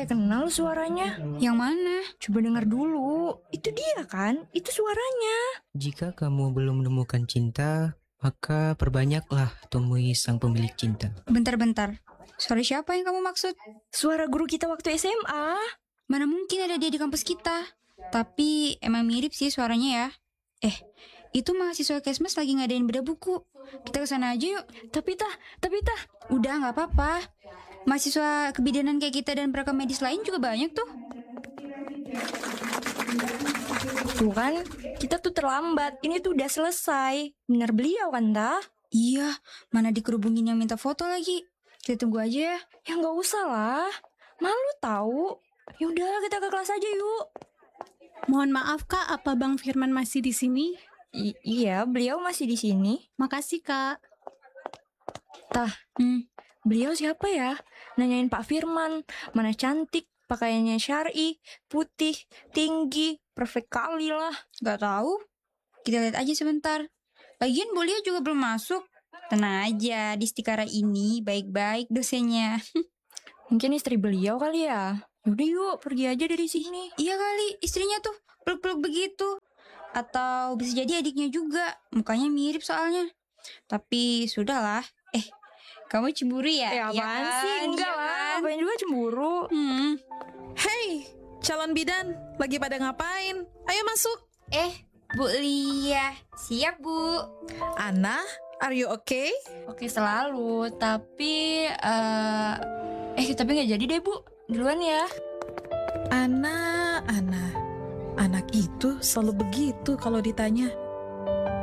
kayak kenal suaranya. Yang mana? Coba dengar dulu. Itu dia kan? Itu suaranya. Jika kamu belum menemukan cinta, maka perbanyaklah temui sang pemilik cinta. Bentar-bentar. Suara siapa yang kamu maksud? Suara guru kita waktu SMA. Mana mungkin ada dia di kampus kita. Tapi emang mirip sih suaranya ya. Itu mahasiswa Kesmas lagi ngadain bedah buku. Kita kesana aja yuk. Tapi tah. Udah gak apa-apa. Mahasiswa kebidanan kayak kita dan perekam medis lain juga banyak tuh. Tuh kan, kita tuh terlambat. Ini tuh udah selesai. Benar beliau kan, tah? Iya, mana dikerubungin yang minta foto lagi. Kita tunggu aja ya. Ya nggak usah lah. Malu tahu. Yaudah kita ke kelas aja yuk. Mohon maaf Kak, apa Bang Firman masih di sini? Iya, beliau masih di sini. Makasih Kak. Tah, beliau siapa ya? Nanyain Pak Firman, mana cantik, pakaiannya syar'i, putih, tinggi, perfect kali lah. Gak tahu. Kita lihat aja sebentar. Lagian Bolia juga belum masuk. Tenang aja, di Stikara ini baik-baik dosennya. Mungkin istri beliau kali ya. Yaudah yuk, pergi aja dari sini. Iya kali, istrinya tuh peluk-peluk begitu. Atau bisa jadi adiknya juga. Mukanya mirip soalnya. Tapi sudahlah. Kamu cemburu ya? Apaan sih? Enggak lah, ngapain juga cemburu. Hey, calon bidan, lagi pada ngapain? Ayo masuk. Bu Lia, siap Bu. Ana, are you okay? Oke selalu, tapi nggak jadi deh Bu. Duluan ya. Anak itu selalu begitu kalau ditanya.